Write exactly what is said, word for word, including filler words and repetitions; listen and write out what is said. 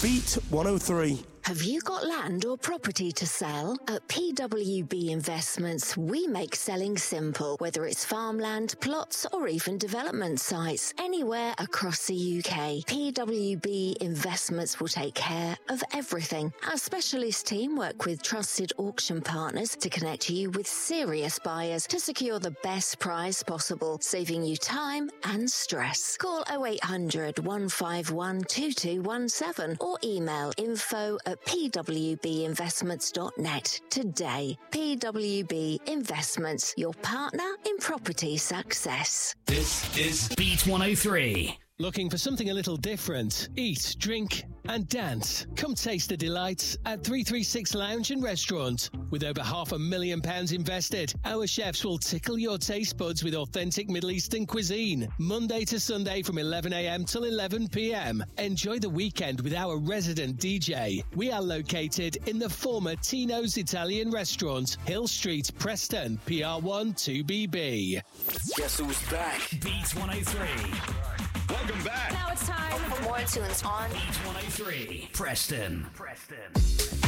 Beat one oh three. Have you got land or property to sell? At P W B Investments, we make selling simple, whether it's farmland, plots, or even development sites, anywhere across the U K. P W B Investments will take care of everything. Our specialist team work with trusted auction partners to connect you with serious buyers to secure the best price possible, saving you time and stress. Call oh eight hundred, one five one, two two one seven or email info at p w b investments dot net today. P W B Investments, your partner in property success. This is Beat one oh three. Looking for something a little different? Eat, drink and dance. Come taste the delights at three three six Lounge and Restaurant. With over half a million pounds invested, our chefs will tickle your taste buds with authentic Middle Eastern cuisine. Monday to Sunday from eleven a m till eleven p m. Enjoy the weekend with our resident D J. We are located in the former Tino's Italian Restaurant, Hill Street, Preston, P R one two B B. Guess who's back? Beat one oh three. Welcome back. Now it's time for more tunes on Beat one oh three. Preston. Preston.